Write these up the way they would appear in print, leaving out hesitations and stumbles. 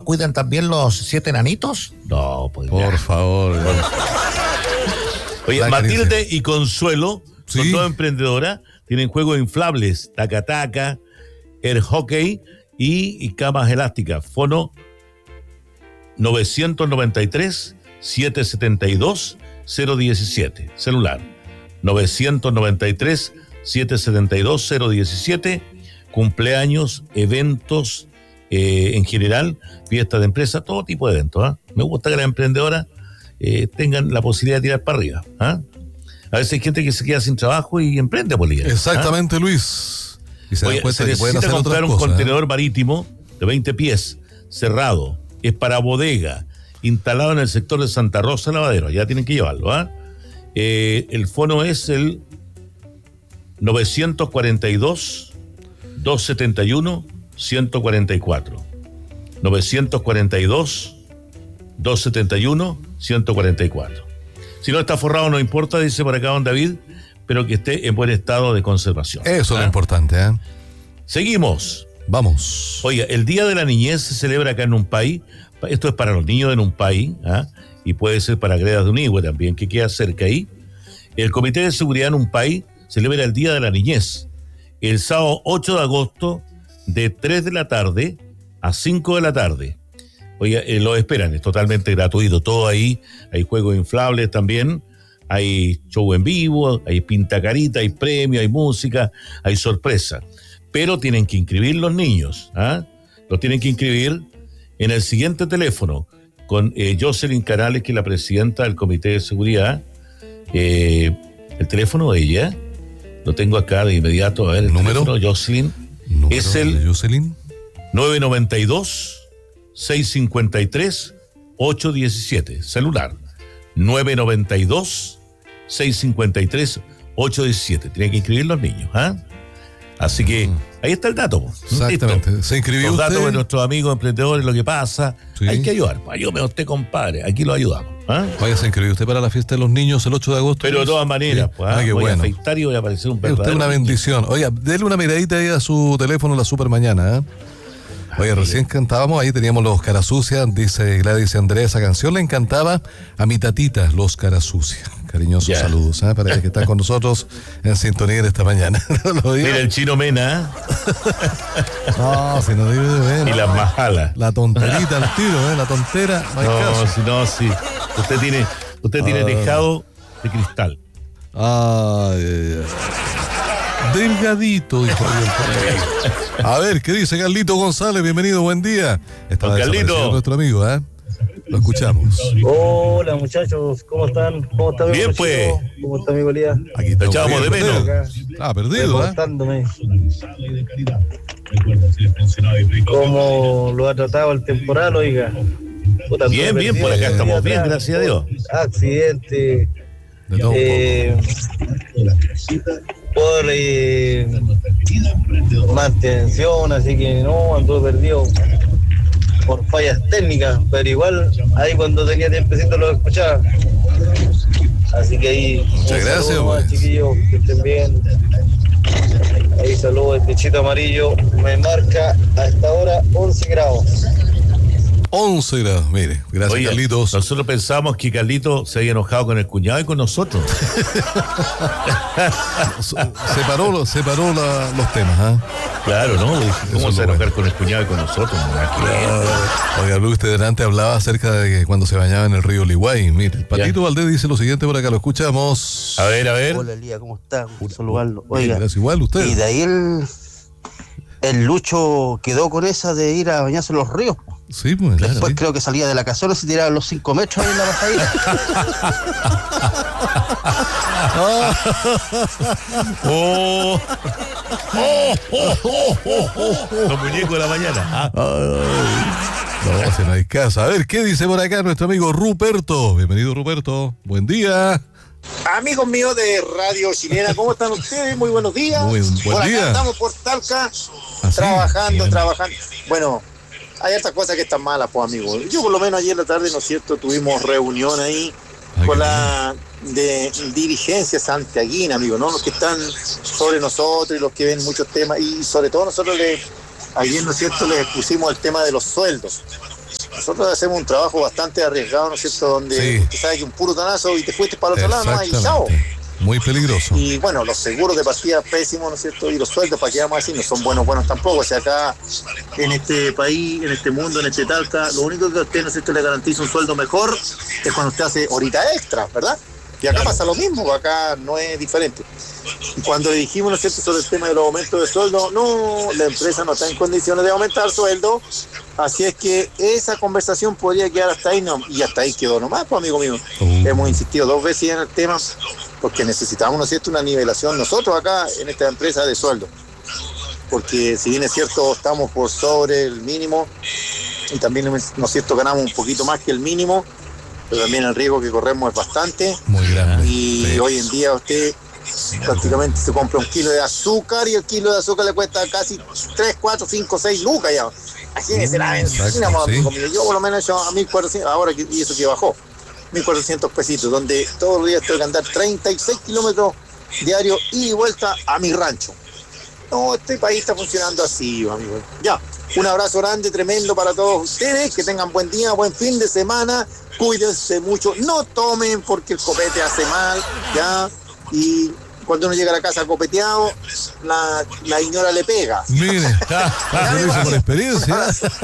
cuidan también los 7 enanitos? No, pues por favor. Oye, Matilde y Consuelo son dos emprendedoras, tienen juegos inflables, taca-taca, air hockey y camas elásticas. Fono 993-772-017. Celular 993-772-017. Cumpleaños, eventos en general, fiestas de empresa, todo tipo de eventos. Me gusta que las emprendedoras tengan la posibilidad de tirar para arriba. A veces hay gente que se queda sin trabajo y emprende, Polilla. Exactamente, Luis. Y se dan cuenta que pueden hacer comprar otras un cosas, contenedor marítimo de 20 pies, cerrado, es para bodega, instalado en el sector de Santa Rosa, Lavadero. Ya tienen que llevarlo. El fono es el 942-271-144. 942-271-144. Si no está forrado, no importa, dice por acá don David, pero que esté en buen estado de conservación. Eso es lo importante. Seguimos. Vamos. Oiga, el Día de la Niñez se celebra acá en Numpay. Esto es para los niños de Numpay, y puede ser para Gredas de Unigüe también, que queda cerca ahí. El Comité de Seguridad de Numpay celebra el Día de la Niñez el sábado 8 de agosto de 3 de la tarde a 5 de la tarde. Oiga, lo esperan, es totalmente gratuito, todo ahí, hay juegos inflables también, hay show en vivo, hay pintacarita, hay premio, hay música, hay sorpresa. Pero tienen que inscribir los niños, los tienen que inscribir en el siguiente teléfono, con Jocelyn Canales, que es la presidenta del Comité de Seguridad. El teléfono de ella, lo tengo acá de inmediato, a ver, el número, teléfono, Jocelyn, es el 992-653-817, celular, 992-653-817, tienen que inscribir los niños, Así que ahí está el dato. Exactamente. ¿Listo? ¿Se inscribió los usted? datos de nuestros amigos emprendedores, lo que pasa. Sí. Hay que ayudar. Ayúdeme usted, compadre. Aquí lo ayudamos. Vaya, se inscribió usted para la fiesta de los niños el 8 de agosto. Pero de todas maneras, sí. Qué voy bueno. a afeitar y voy a aparecer un verdadero. Usted una bendición. Oiga, déle una miradita ahí a su teléfono la super mañana. Oye, recién cantábamos, ahí teníamos Los Cara Sucia, dice Gladys Andrea, esa canción le encantaba a mi tatita, Los Cara Sucia. Cariñosos saludos, para ella que está con nosotros en sintonía de esta mañana. Mira el Chino Mena. No, si no digo de Mena. Y las majalas. La tonterita al tiro, la tontera, no hay caso. Sí. Usted tiene tejado de cristal. Ay. Delgadito, dijo el A ver, ¿qué dice Carlito González? Bienvenido, buen día. Está Carlito, nuestro amigo, Lo escuchamos. Hola, muchachos, ¿cómo están? ¿Cómo está? Bien, pues. ¿Cómo está mi Golía? Aquí te echábamos de menos. Perdido, Contándome cómo lo ha tratado el temporal, oiga. Puta, bien, por acá estamos bien, gracias a Dios. Accidente. Por mantención, así que no, ando perdido por fallas técnicas, pero igual ahí cuando tenía tiempecito lo escuchaba. Así que ahí muchas gracias, pues. Chiquillos, que estén bien. Ahí saludos, el techito amarillo me marca a esta hora 11 grados. 11 grados, mire, gracias. Oye, Carlitos. Nosotros pensamos que Carlito se había enojado con el cuñado y con nosotros. separó los temas, Claro, ¿no? ¿Cómo se va a enojar con el cuñado y con nosotros? Oiga, Luis, usted delante hablaba acerca de que cuando se bañaba en el río Ligüey. Mire, Patito Valdés dice lo siguiente por acá, lo escuchamos. A ver. Hola, Lía, ¿cómo está? Un saludarlo. Oiga, gracias, igual usted. Y de ahí el Lucho quedó con esa de ir a bañarse en los ríos. Sí, pues, claro. Después creo que salía de la cazuela y se tiraba los 5 metros ahí en la bajadita. Los muñecos de la mañana. No, si no hay caso. A ver, ¿qué dice por acá nuestro amigo Ruperto? Bienvenido, Ruperto. Buen día. Amigos míos de Radio Chilena, ¿cómo están ustedes? Muy buenos días. Muy buen por acá día. Estamos por Talca, trabajando. Bueno, hay otras cosas que están malas, pues, amigos. Yo por lo menos ayer en la tarde, ¿no es cierto?, tuvimos reunión ahí con la de dirigencia santiaguina, amigos, ¿no? Los que están sobre nosotros y los que ven muchos temas. Y sobre todo nosotros ayer, ¿no es cierto?, les pusimos el tema de los sueldos. nosotros hacemos un trabajo bastante arriesgado, ¿no es cierto? Donde tú sabes que un puro tanazo y te fuiste para el otro lado, ¿no? Y chao. Muy peligroso. Y bueno, los seguros de partida pésimos, ¿no es cierto? Y los sueldos, para que vamos a decir, no son buenos tampoco. O sea, acá en este país, en este mundo, en este Talca, lo único que a usted, ¿no es cierto?, le garantiza un sueldo mejor es cuando usted hace horita extra, ¿verdad? Y acá pasa lo mismo, acá no es diferente. Y cuando le dijimos, ¿no es cierto?, sobre el tema de los aumentos de sueldo, no, la empresa no está en condiciones de aumentar sueldo, así es que esa conversación podría quedar hasta ahí, no, y hasta ahí quedó nomás, pues, amigo mío. Hemos insistido 2 veces en el tema, porque necesitamos, ¿no es cierto?, una nivelación nosotros acá en esta empresa de sueldo. Porque si bien es cierto, estamos por sobre el mínimo, y también, ¿no es cierto?, ganamos un poquito más que el mínimo, pero también el riesgo que corremos es bastante. Muy grande. Y hoy en día usted prácticamente se compra un kilo de azúcar y el kilo de azúcar le cuesta casi 3, 4, 5, 6 lucas ya. Imagínese la benzina, yo por lo menos a 1.400, ahora y eso que bajó, 1.400 pesitos, donde todos los días tengo que andar 36 kilómetros diarios ida y vuelta a mi rancho. No, este país está funcionando así, amigo. Ya, un abrazo grande, tremendo para todos ustedes, que tengan buen día, buen fin de semana, cuídense mucho, no tomen porque el copete hace mal, ya, y cuando uno llega a la casa copeteado, la señora le pega. Mire, lo hizo por experiencia.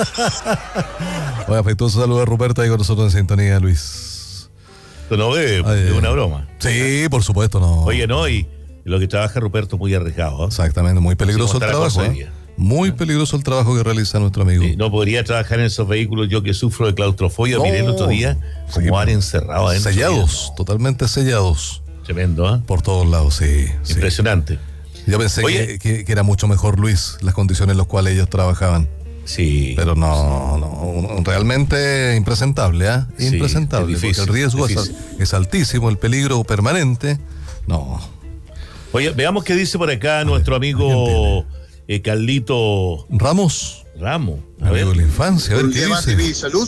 Oye, afectuoso saludo a Ruperto ahí con nosotros en sintonía, Luis. No es una broma. Sí, por supuesto, no. Oye, no, y lo que trabaja Ruperto muy arriesgado, ¿eh? Exactamente, muy peligroso el trabajo. Muy peligroso el trabajo que realiza nuestro amigo. Sí, no podría trabajar en esos vehículos, yo que sufro de claustrofobia. Miré el otro día como van encerrados adentro. Sellados, totalmente sellados. Tremendo, ¿eh? Por todos lados, sí. Impresionante. Yo pensé que era mucho mejor, Luis, las condiciones en las cuales ellos trabajaban. Sí. Pero no, realmente impresentable, ¿ah? ¿Eh? Sí, impresentable, porque el riesgo es altísimo, el peligro permanente. No. Oye, veamos qué dice por acá nuestro amigo Carlito Ramos. A amigo de la infancia, a ver qué dice. Mi salud.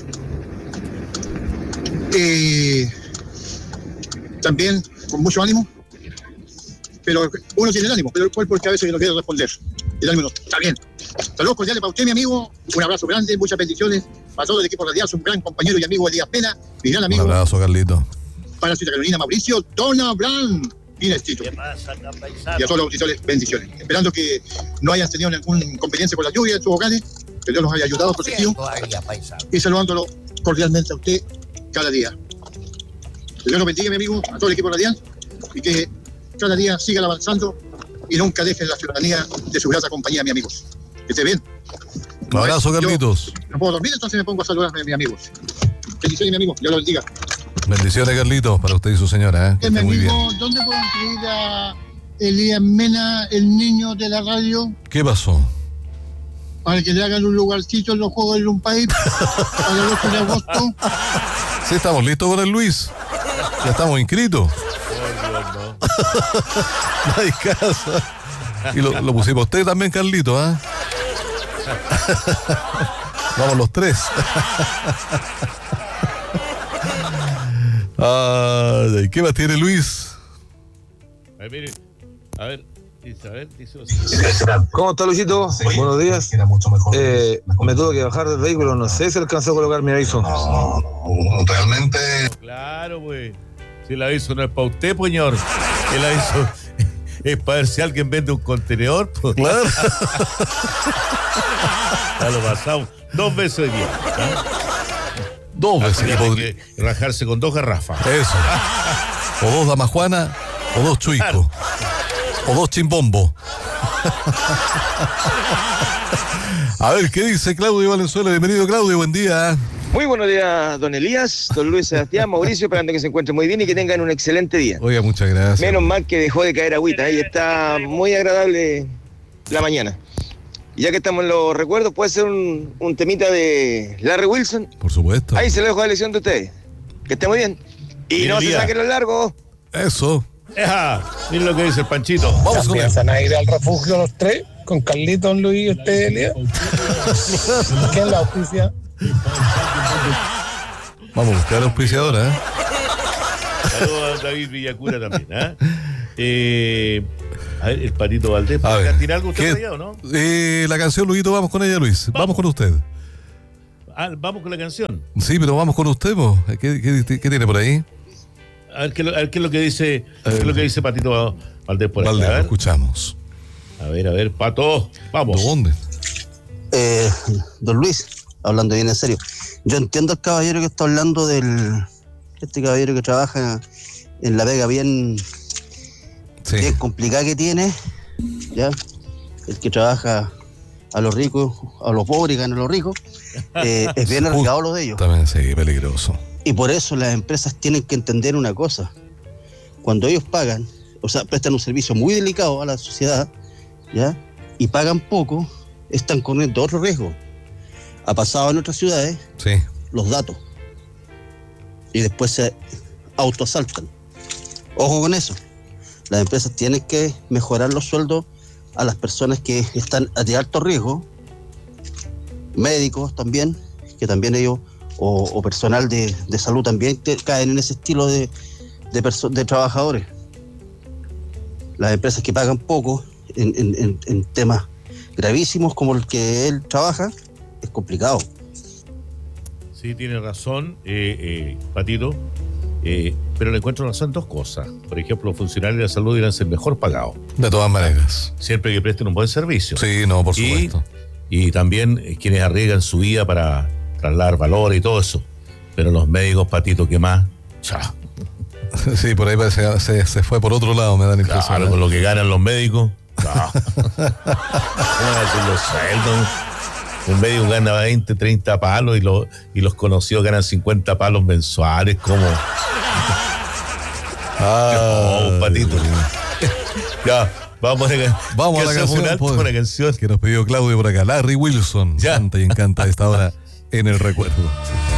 También con mucho ánimo, pero uno tiene el ánimo, pero el cuerpo es que a veces no quiere responder. El ánimo no, está bien. Saludos cordiales para usted, mi amigo, un abrazo grande, muchas bendiciones para todo el equipo radial, un gran compañero y amigo Elías Pena, mi gran amigo. Un abrazo, Carlito. Para Santa Carolina, Mauricio, Dona Brown, Inestito. Y a todos los auditores, bendiciones. Esperando que no hayan tenido ningún inconveniente con la lluvia en sus hogares, que Dios los haya ayudado, protegido, y saludándolo cordialmente a usted cada día. Que Dios nos bendiga, mi amigo, a todo el equipo radial, y que cada día sigan avanzando y nunca dejen la ciudadanía de su grata compañía, mis amigos. Que esté bien. Un abrazo, Carlitos. No puedo dormir, entonces me pongo a saludar a mis amigos. Bendiciones, mi amigo. Dios los bendiga. Bendiciones, Carlitos, para usted y su señora. Que esté muy bien. ¿Dónde puedo inscribir a Elías Mena, el niño de la radio? ¿Qué pasó? Para que le hagan un lugarcito en los Juegos del País para el 8 de agosto. Sí, estamos listos con el Luis. Ya estamos inscritos. No hay casa. Y lo pusimos usted también, Carlito, ¿ah? Vamos los 3. Ay, ¿qué más tiene Luis? A ver, dice. ¿Cómo está, Luisito? Buenos días. Me tuve que bajar del vehículo, no sé si alcanzó a colocar mi aviso. No, realmente. Claro, güey. Si el aviso no es para usted, señor. El aviso es para ver si alguien vende un contenedor. Pues. Claro. Ya lo pasamos 2 veces hoy día. ¿Eh? 2 veces. Tiene que rajarse con 2 garrafas. Eso. O 2 damajuana, o 2 chuicos. Claro. O 2 chimbombo. A ver, ¿qué dice Claudio Valenzuela? Bienvenido, Claudio, buen día. Muy buenos días, don Elías, don Luis Sebastián, Mauricio, esperando que se encuentren muy bien y que tengan un excelente día. Oiga, muchas gracias. Menos mal que dejó de caer agüita y está muy agradable la mañana. Y ya que estamos en los recuerdos, puede ser un temita de Larry Wilson. Por supuesto. Ahí se lo dejo a la elección de ustedes. Que esté muy bien. Y bien, no se saquen los largos. Eso. Miren lo que dice el Panchito. Vamos ¿Piensan a ir al refugio los 3? Con Carlitos, Luis y usted, Elías. ¿Quién la auspicia? Vamos a buscar a la auspiciadora, ¿eh? Saludos a David Villacura también, a ver, el Patito Valdés, ¿para tirar algo usted allá o no? La canción, Luisito, vamos con ella, Luis. Vamos con usted. vamos con la canción. Sí, pero vamos con usted, po. ¿Qué tiene por ahí? A ver qué es lo que dice, Patito Valdés por Valdés, acá. lo escuchamos. A ver, Pato, vamos. ¿Dónde? Don Luis, hablando bien en serio. Yo entiendo al caballero que está hablando este caballero que trabaja en la pega bien complicada que tiene, ¿ya? El que trabaja a los ricos, a los pobres y gana a los ricos, es bien arriesgado lo de ellos. También sí, peligroso. Y por eso las empresas tienen que entender una cosa. Cuando ellos pagan, o sea, prestan un servicio muy delicado a la sociedad, ¿ya? Y pagan poco, están corriendo otro riesgo. Ha pasado en otras ciudades los datos. Y después se autoasaltan. Ojo con eso. Las empresas tienen que mejorar los sueldos a las personas que están de alto riesgo, médicos también, que también ellos, o personal de salud también caen en ese estilo de trabajadores. Las empresas que pagan poco en temas gravísimos como el que él trabaja, es complicado. Sí, tiene razón, Patito, pero le encuentro razón en dos cosas. Por ejemplo, los funcionarios de la salud deben ser mejor pagados. De todas maneras. Siempre que presten un buen servicio. Sí, no, por supuesto. Y también quienes arriesgan su vida para trasladar valores y todo eso. Pero los médicos, Patito, ¿qué más? Chao. Sí, por ahí parece que se fue por otro lado, me da la impresión. Claro, con lo que ganan los médicos. Chao. Los sueldos. Un médico gana 20, 30 palos y los conocidos ganan 50 palos mensuales. ¿Cómo? Patito. Ya, vamos a la canción, que nos pidió Claudio por acá. Larry Wilson, canta y encanta a esta hora en el recuerdo.